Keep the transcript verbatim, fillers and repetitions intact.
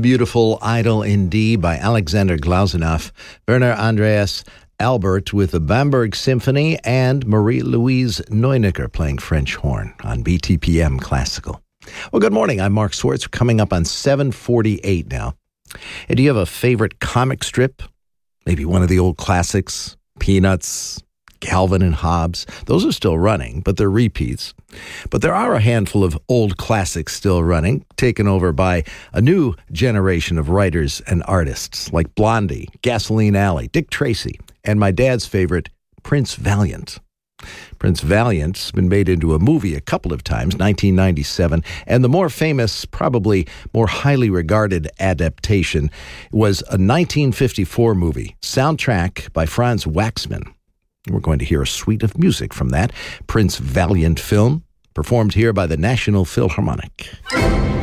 Beautiful Idol in D by Alexander Glazunov, Werner Andreas Albert with the Bamberg Symphony, and Marie-Louise Neunicker playing French horn on B T P M Classical. Well, good morning. I'm Mark Swartz. We're coming up on seven forty-eight now. And do you have a favorite comic strip? Maybe one of the old classics, Peanuts, Calvin and Hobbes. Those are still running, but they're repeats. But there are a handful of old classics still running, taken over by a new generation of writers and artists like Blondie, Gasoline Alley, Dick Tracy, and my dad's favorite, Prince Valiant. Prince Valiant's been made into a movie a couple of times, nineteen ninety-seven, and the more famous, probably more highly regarded adaptation was a nineteen fifty-four movie, soundtrack by Franz Waxman. We're going to hear a suite of music from that Prince Valiant film, performed here by the National Philharmonic.